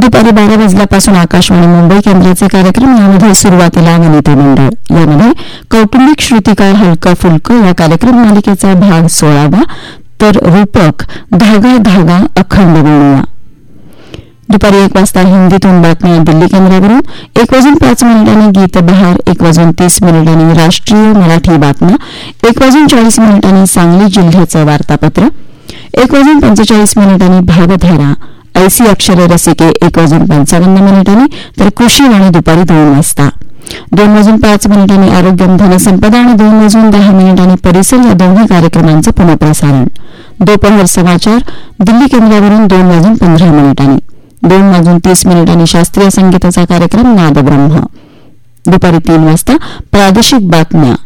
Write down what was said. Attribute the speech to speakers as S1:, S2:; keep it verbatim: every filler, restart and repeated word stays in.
S1: दुपारी बारा वाजल्यापासून आकाशवाणी मुंबई केंद्राचे कार्यक्रम. यामध्ये सुरुवातीला वनिता मंडळ, यामध्ये कौटुंबिक श्रुतिकार हलकं फुलकं या कार्यक्रम मालिकेचा भाग सोळावा, तर रूपक धागा धागा अखंड बनूया. दुपारी एक वाजता हिंदीतून बातम्या दिल्ली केंद्रावरून. एक वाजून पाच मिनिटांनी गीत बहार, एक वाजून तीस मिनिटांनी राष्ट्रीय मराठी बातम्या, एक वाजून चाळीस मिनिटांनी सांगली जिल्ह्याचं वार्तापत्र, एक वाजून पंचेचाळीस मिनिटांनी भावधारा, ऐसी अक्षरे रसिके एक वाजून पंचावन्न मिनिटांनी, तर कृषीवाणी दुपारी दोन वाजता. दोन वाजून पाच मिनिटांनी आरोग्यम धनसंपदा आणि दोन वाजून दहा मिनिटांनी परिसर या दोन्ही कार्यक्रमांचं पुनःप्रसारण. दोपहर समाचार दिल्ली केंद्रावरून दोन वाजून पंधरा मिनिटांनी. दोन वाजून तीस मिनिटांनी शास्त्रीय संगीताचा कार्यक्रम नादब्रह्म. दुपारी तीन वाजता प्रादेशिक बातम्या